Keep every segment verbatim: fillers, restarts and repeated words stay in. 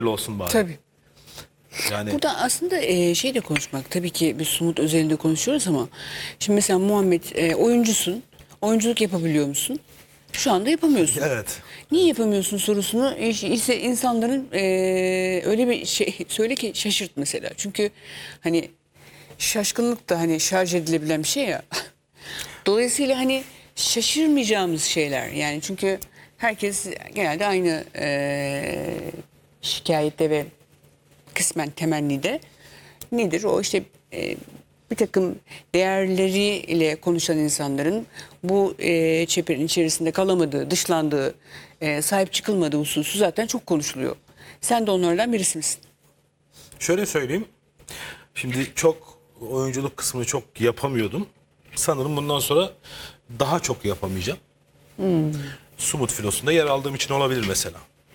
olsun bari. Tabii. Yani Burada aslında e, şey de konuşmak, tabii ki bir Sumut özelinde konuşuyoruz ama şimdi mesela Muhammed e, oyuncusun, oyunculuk yapabiliyor musun? Şu anda yapamıyorsun. evet. Niye yapamıyorsun sorusunu iş- ise insanların e, öyle bir şey söyle ki şaşırt mesela. Çünkü hani şaşkınlık da hani şarj edilebilen bir şey ya. Dolayısıyla hani şaşırmayacağımız şeyler yani çünkü herkes genelde aynı e, şikayette ve kısmen temennide nedir o işte e, bir takım değerleriyle konuşan insanların bu e, çeperin içerisinde kalamadığı, dışlandığı, e, sahip çıkılmadığı hususu zaten çok konuşuluyor. Sen de onlardan birisi misin? Şöyle söyleyeyim. Şimdi çok oyunculuk kısmını çok yapamıyordum. Sanırım bundan sonra daha çok yapamayacağım. Sumut filosunda yer aldığım için olabilir mesela.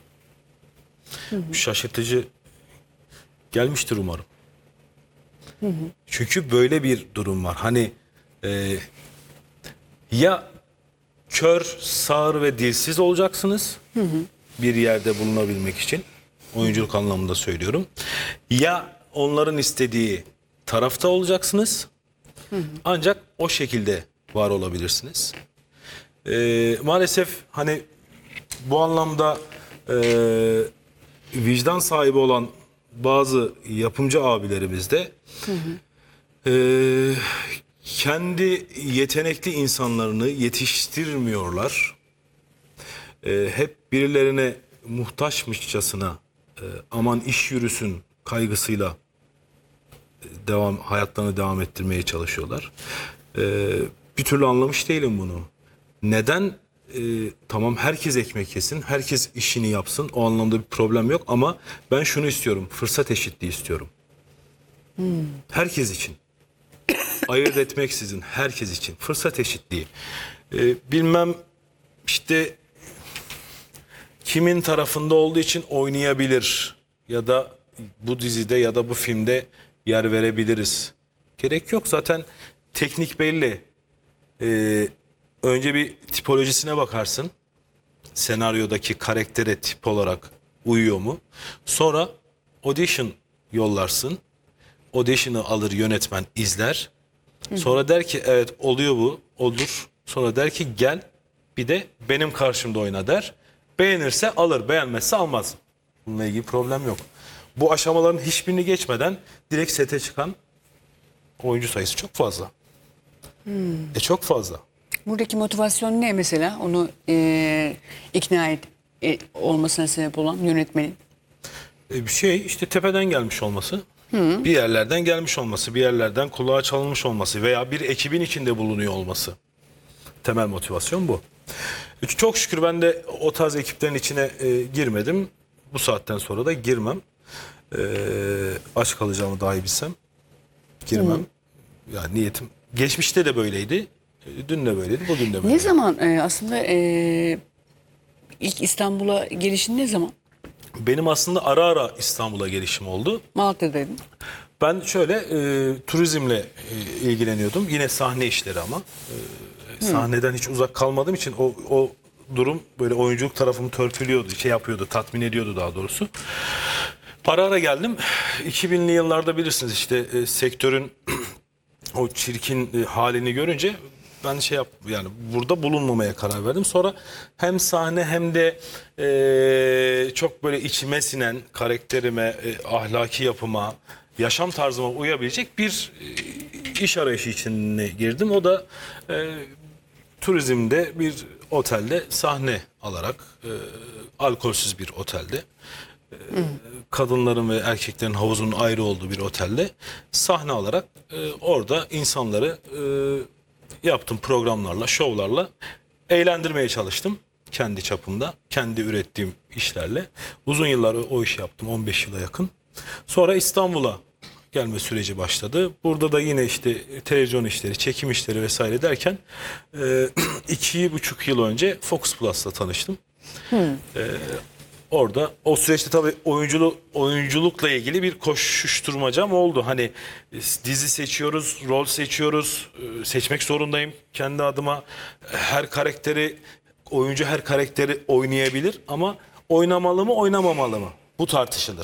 Şaşırtıcı gelmiştir umarım. Çünkü böyle bir durum var. Hani e, ya kör, sağır ve dilsiz olacaksınız bir yerde bulunabilmek için. Oyunculuk anlamında söylüyorum. Ya onların istediği tarafta olacaksınız. Ancak o şekilde var olabilirsiniz. Ee, maalesef hani bu anlamda e, vicdan sahibi olan bazı yapımcı abilerimiz de e, kendi yetenekli insanlarını yetiştirmiyorlar. E, hep birilerine muhtaçmışçasına e, aman iş yürüsün kaygısıyla devam hayatlarını devam ettirmeye çalışıyorlar. Ee, bir türlü anlamış değilim bunu. Neden e, tamam herkes ekmek yesin, herkes işini yapsın. O anlamda bir problem yok ama ben şunu istiyorum. Fırsat eşitliği istiyorum. Herkes için. Ayırt etmeksizin herkes için fırsat eşitliği. Ee, bilmem işte kimin tarafında olduğu için oynayabilir ya da bu dizide ya da bu filmde yer verebiliriz. Gerek yok zaten teknik belli. Ee, önce bir tipolojisine bakarsın. Senaryodaki karaktere tip olarak uyuyor mu? Sonra audition yollarsın. Audition'ı alır yönetmen izler. Sonra der ki evet oluyor bu olur. Sonra der ki gel bir de benim karşımda oyna der. Beğenirse alır, beğenmezse almaz. Bununla ilgili problem yok. Bu aşamaların hiçbirini geçmeden direkt sete çıkan oyuncu sayısı çok fazla. E çok fazla. Buradaki motivasyon ne mesela? Onu e, ikna et, e, olmasına sebep olan yönetmenin. E bir şey işte tepeden gelmiş olması, bir yerlerden gelmiş olması, bir yerlerden kulağa çalınmış olması veya bir ekibin içinde bulunuyor olması. Temel motivasyon bu. E, Çok şükür ben de o tarz ekiplerin içine e, girmedim. Bu saatten sonra da girmem. E, aç kalacağımı dahi bilsem girmem. Yani niyetim geçmişte de böyleydi. e, Dün de böyleydi, bugün de Ne böyle. zaman e, aslında e, ilk İstanbul'a gelişin ne zaman? Benim aslında ara ara İstanbul'a gelişim oldu. Malatya'daydın. Ben şöyle e, turizmle e, ilgileniyordum. Yine sahne işleri ama. E, sahneden hiç uzak kalmadığım için o, o durum böyle oyunculuk tarafımı törpülüyordu, şey yapıyordu, tatmin ediyordu daha doğrusu. Ara ara geldim. iki binli yıllarda bilirsiniz işte e, sektörün o çirkin e, halini görünce ben şey yap yani burada bulunmamaya karar verdim. Sonra hem sahne hem de e, çok böyle içime sinen karakterime, e, ahlaki yapıma, yaşam tarzıma uyabilecek bir e, iş arayışı içine girdim. O da e, turizmde bir otelde sahne alarak e, alkolsüz bir otelde e, kadınların ve erkeklerin havuzunun ayrı olduğu bir otelde sahne alarak e, orada insanları e, yaptığım programlarla, şovlarla eğlendirmeye çalıştım. Kendi çapımda, kendi ürettiğim işlerle. Uzun yıllar o, o işi yaptım, on beş yıla yakın. Sonra İstanbul'a gelme süreci başladı. Burada da yine işte televizyon işleri, çekim işleri vesaire derken e, iki buçuk yıl önce Fox Plus'la tanıştım. E, orada o süreçte tabii oyunculuk oyunculukla ilgili bir koşuşturmacam oldu. Hani e, dizi seçiyoruz, rol seçiyoruz, e, seçmek zorundayım kendi adıma. Her karakteri oyuncu her karakteri oynayabilir ama oynamalı mı, oynamamalı mı? Bu tartışılır.